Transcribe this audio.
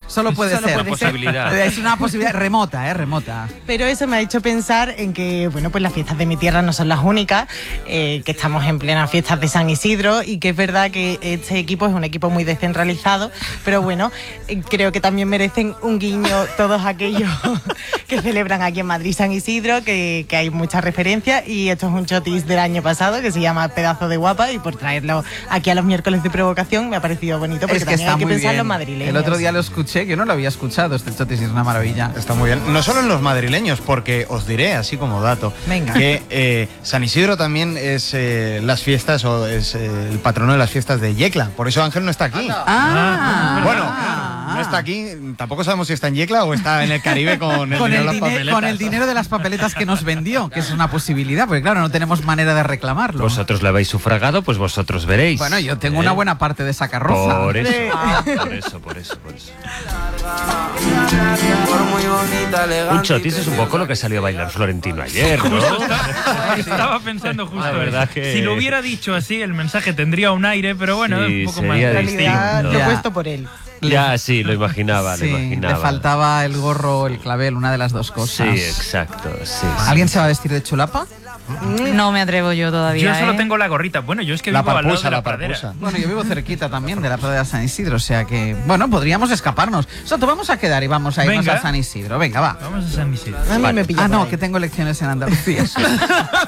Solo puede ser. Una posibilidad. Es una posibilidad remota, remota. Pero eso me ha hecho pensar en que, bueno, pues las fiestas de mi tierra no son las únicas, que estamos en plenas fiestas de San Isidro y que es verdad que este equipo es un equipo muy descentralizado, pero bueno, creo que también merecen un guiño todos aquellos que celebran aquí en Madrid San Isidro, que hay muchas referencias, y esto es un chotis del año pasado que se llama Pedazo de Guapa, y por traerlo aquí a los miércoles de provocación me ha parecido bonito, porque Es que también está hay que muy pensar en bien. los madrileños. El otro día lo escuché, que yo no lo había escuchado, este chotis es una maravilla. Está muy bien. No solo en los madrileños, porque os diré, así como dato, Venga. que San Isidro también es las fiestas, o es el patrono de las fiestas de Yecla. Por eso Ángel no está aquí. Bueno, no está aquí. Tampoco sabemos si está en Yecla o está en el Caribe con el dinero de las papeletas. Con el dinero de las papeletas que nos vendió, que es una posibilidad, porque claro, no tenemos manera de reclamarlo. Vosotros lo habéis sufragado, pues vosotros veréis. Bueno, yo tengo una buena parte de esa carroza. Por eso. Un chotis es un poco lo que salió a bailar Florentino ayer, ¿no? Estaba pensando justo La verdad eso. que- Si lo hubiera dicho así, el mensaje tendría un aire, pero bueno, Sí, un poco más sería En realidad distinto. lo he Ya. puesto por él. Ya, sí, lo imaginaba, Sí, lo imaginaba. le faltaba el gorro, el clavel, una de las dos Sí, cosas. exacto, sí. ¿Alguien se va a vestir de chulapa? No me atrevo yo todavía. Yo solo tengo la gorrita. Bueno, yo es que La vivo al lado parpusa, de la la pradera. parpusa. Bueno, yo vivo cerquita también de la pradera de San Isidro, o sea que, bueno, podríamos escaparnos. Soto, vamos a quedar y vamos a irnos Venga. a San Isidro. Venga, va. Vamos a San Isidro. A mí me pilla Ah, por no, ahí. que tengo elecciones en Andalucía.